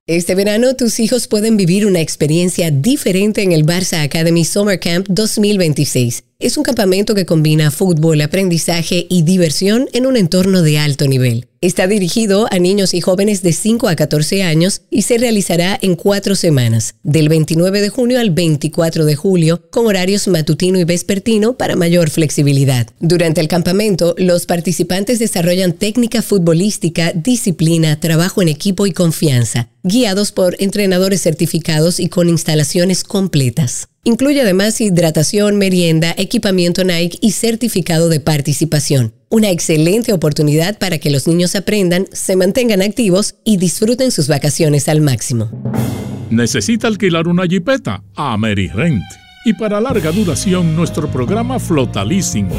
Este verano, tus hijos pueden vivir una experiencia diferente en el Barça Academy Summer Camp 2026. Es un campamento que combina fútbol, aprendizaje y diversión en un entorno de alto nivel. Está dirigido a niños y jóvenes de 5 a 14 años y se realizará en 4 semanas, del 29 de junio al 24 de julio, con horarios matutino y vespertino para mayor flexibilidad. Durante el campamento, los participantes desarrollan técnica futbolística, disciplina, trabajo en equipo y confianza, guiados por entrenadores certificados y con instalaciones completas. Incluye además hidratación, merienda, equipamiento Nike y certificado de participación. Una excelente oportunidad para que los niños aprendan, se mantengan activos y disfruten sus vacaciones al máximo. ¿Necesita alquilar una jipeta? AmeriRent. Y para larga duración, nuestro programa Flota Leasing.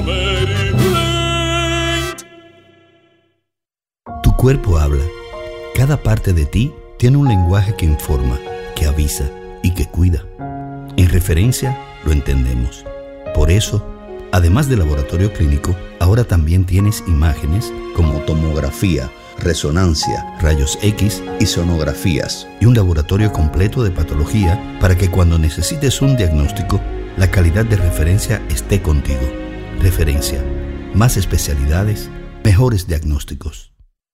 AmeriRent. Tu cuerpo habla. Cada parte de ti tiene un lenguaje que informa, que avisa y que cuida. En Referencia lo entendemos. Por eso, además de laboratorio clínico, ahora también tienes imágenes como tomografía, resonancia, rayos X y sonografías, y un laboratorio completo de patología para que cuando necesites un diagnóstico, la calidad de Referencia esté contigo. Referencia. Más especialidades, mejores diagnósticos.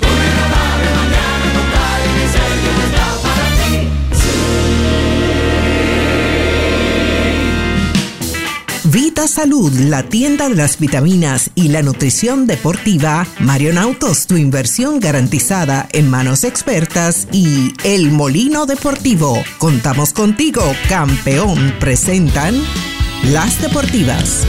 Vita Salud, la tienda de las vitaminas y la nutrición deportiva, Marion Autos, tu inversión garantizada en manos expertas, y El Molino Deportivo. Contamos contigo, campeón. Presentan Las Deportivas.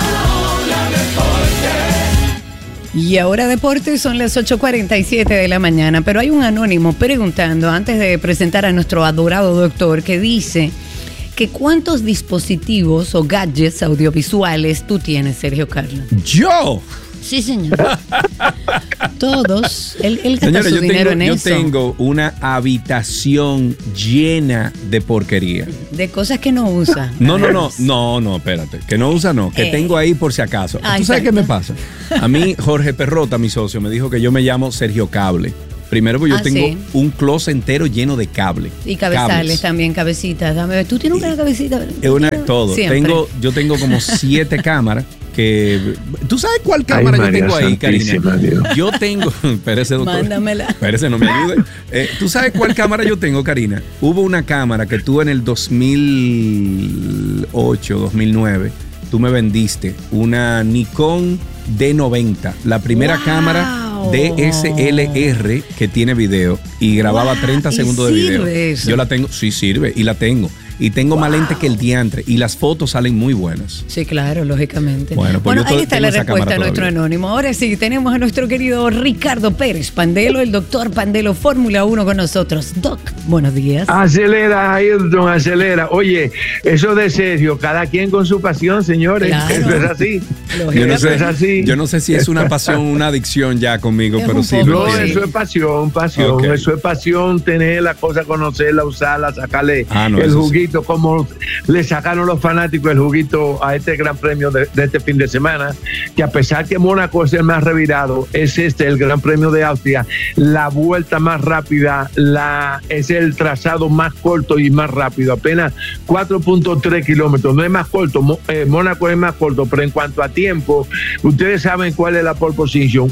Y ahora deportes, son las 8:47 de la mañana, pero hay un anónimo preguntando, antes de presentar a nuestro adorado doctor, que dice que ¿cuántos dispositivos o gadgets audiovisuales tú tienes, Sergio Carlos? ¿Yo? Sí, señor. Todos. Él gasta su dinero en eso. Yo tengo una habitación llena de porquería. De cosas que no usa. No, espérate. Que no usa, no. Que tengo ahí por si acaso. ¿Tú sabes qué me pasa? A mí, Jorge Perrota, mi socio, me dijo que yo me llamo Sergio Cable. Primero, porque yo tengo un closet entero lleno de cable. Y cabezales también, cabecitas. Dame, ¿tú tienes una cabecita? Todo. Yo tengo como 7 cámaras. ¿Tú sabes cuál cámara yo tengo ahí, Karina? Dios. Yo tengo... Espérese, doctor. Mándamela. Espérese, no me ayude. ¿Tú sabes cuál cámara yo tengo, Karina? Hubo una cámara que tuve en el 2008, 2009. Tú me vendiste una Nikon D90, la primera cámara DSLR que tiene video y grababa 30 segundos de video. Eso? Yo la tengo, sí sirve, y la tengo. Y tengo más lente que el diantre. Y las fotos salen muy buenas. Sí, claro, lógicamente. Bueno, ahí está la respuesta a nuestro anónimo. Ahora sí, tenemos a nuestro querido Ricardo Pérez Pandelo, el doctor Pandelo Fórmula 1 con nosotros. Doc, buenos días. Acelera, Ayrton, acelera. Oye, eso de Sergio, cada quien con su pasión, señores. Claro. Eso es así. Yo no sé si es una pasión o una adicción ya conmigo, pero sí. No, eso es pasión. Okay. Eso es pasión, tener la cosa, conocerla, usarla, sacarle el juguito. Como le sacaron los fanáticos el juguito a este gran premio de este fin de semana, que a pesar que Mónaco es el más revirado, es el gran premio de Austria, la vuelta más rápida, es el trazado más corto y más rápido, apenas 4.3 kilómetros, no es más corto, Mónaco es más corto, pero en cuanto a tiempo, ustedes saben cuál es la pole position,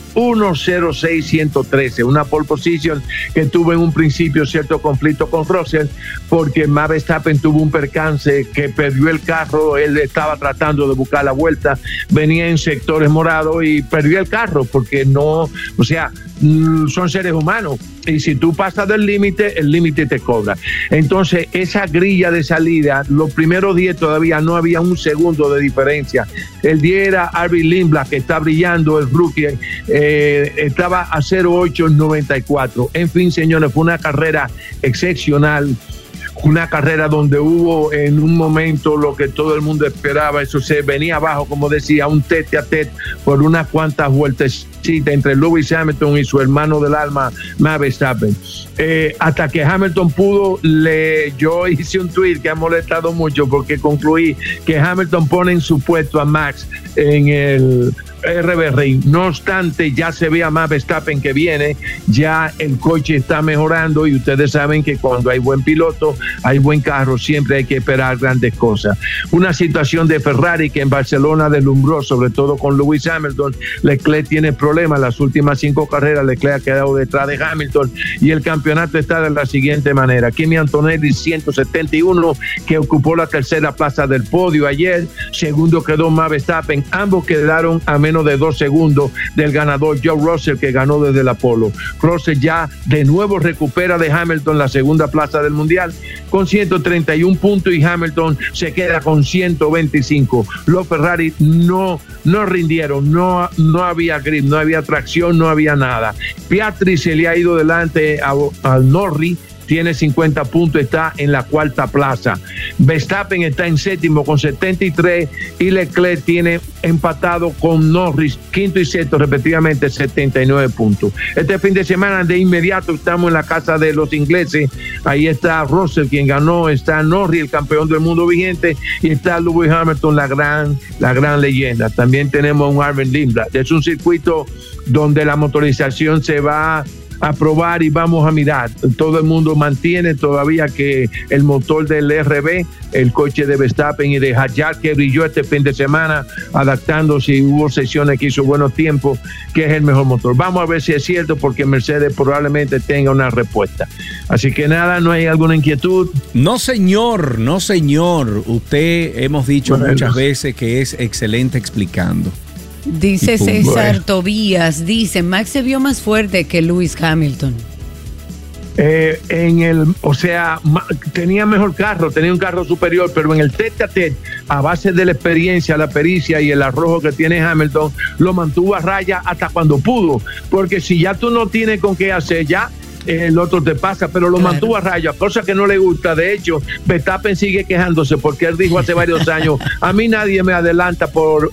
1:06.113, una pole position que tuvo en un principio cierto conflicto con Russell, porque Max Verstappen tuvo un percance que perdió el carro, él estaba tratando de buscar la vuelta, venía en sectores morados y perdió el carro porque son seres humanos y si tú pasas del límite, el límite te cobra. Entonces, esa grilla de salida, los primeros 10 todavía no había un segundo de diferencia. El 10 era Arvid Lindblad, que está brillando, el rookie, estaba a 0.894. En fin, señores, fue una carrera excepcional. Una carrera donde hubo en un momento lo que todo el mundo esperaba, eso se venía abajo, como decía, un tete a tete por unas cuantas vueltas entre Lewis Hamilton y su hermano del alma, Max Verstappen. Hasta que Hamilton pudo, yo hice un tweet que ha molestado mucho porque concluí que Hamilton pone en su puesto a Max en el RB. No obstante, ya se ve a Max Verstappen que viene, ya el coche está mejorando y ustedes saben que cuando hay buen piloto, hay buen carro, siempre hay que esperar grandes cosas. Una situación de Ferrari que en Barcelona deslumbró, sobre todo con Lewis Hamilton. Leclerc tiene problemas, las últimas 5 carreras Leclerc ha quedado detrás de Hamilton y el campeonato está de la siguiente manera: Kimi Antonelli 171, que ocupó la tercera plaza del podio ayer, segundo quedó Max Verstappen, ambos quedaron a menos de 2 segundos del ganador George Russell, que ganó desde la polo. Russell ya de nuevo recupera de Hamilton la segunda plaza del mundial con 131 puntos y Hamilton se queda con 125. Los Ferrari no rindieron, no había grip, no había tracción, no había nada. Piastri se le ha ido delante al Norris, tiene 50 puntos, está en la 4ª plaza. Verstappen está en 7º con 73 y Leclerc tiene empatado con Norris, 5º y 6º respectivamente, 79 puntos. Este fin de semana de inmediato estamos en la casa de los ingleses. Ahí está Russell, quien ganó, está Norris, el campeón del mundo vigente, y está Lewis Hamilton, la gran leyenda. También tenemos un Arben Lindblad. Es un circuito donde la motorización se va a probar y vamos a mirar. Todo el mundo mantiene todavía que el motor del RB, el coche de Verstappen y de Hadjar, que brilló este fin de semana adaptándose, y hubo sesiones que hizo buenos tiempos, que es el mejor motor. Vamos a ver si es cierto, porque Mercedes probablemente tenga una respuesta. Así que nada, ¿no hay alguna inquietud? No señor. Usted, hemos dicho muchas veces que es excelente explicando. Dice César Tobías, dice, Max se vio más fuerte que Lewis Hamilton. Tenía mejor carro, tenía un carro superior, pero en el tete a tete, a base de la experiencia, la pericia y el arrojo que tiene Hamilton, lo mantuvo a raya hasta cuando pudo, porque si ya tú no tienes con qué hacer, ya el otro te pasa, pero lo mantuvo a raya, cosa que no le gusta. De hecho, Verstappen sigue quejándose porque él dijo hace varios años, a mí nadie me adelante por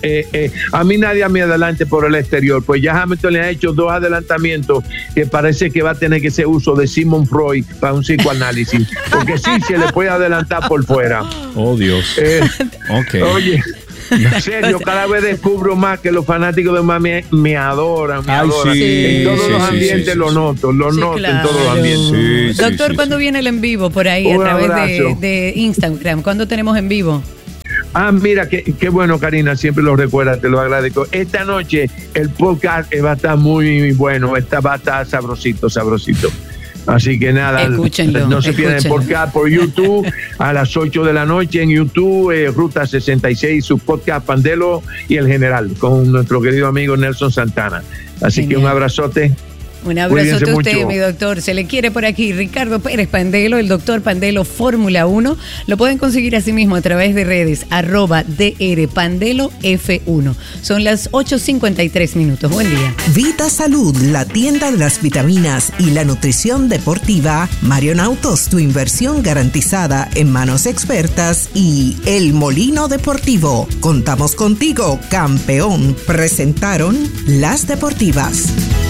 el exterior. Pues ya Hamilton le ha hecho 2 adelantamientos que parece que va a tener que hacer uso de Sigmund Freud para un psicoanálisis, porque sí se le puede adelantar por fuera. Oh Dios. Okay. Oye, en serio, cada vez descubro más que los fanáticos de Miami me adoran. Sí, en todos los ambientes lo noto claro. En todos los ambientes. Doctor, ¿cuándo viene el en vivo por ahí a través de Instagram? ¿Cuándo tenemos en vivo? Mira, qué bueno, Karina, siempre lo recuerdas, te lo agradezco. Esta noche el podcast va a estar muy bueno, va a estar sabrosito. Así que nada, escúchenlo, no se pierdan el podcast por YouTube a las 8 de la noche en YouTube, Ruta 66, su podcast Pandelo y El General, con nuestro querido amigo Nelson Santana. Así que un abrazote. Un abrazo a usted, mucho. mi doctor. Se le quiere por aquí. Ricardo Pérez Pandelo, el doctor Pandelo Fórmula 1. Lo pueden conseguir así mismo a través de redes, @drpandelof1. Son las 8:53. Buen día. Vita Salud, la tienda de las vitaminas y la nutrición deportiva. Marion Autos, tu inversión garantizada en manos expertas. Y El Molino Deportivo. Contamos contigo, campeón. Presentaron Las Deportivas.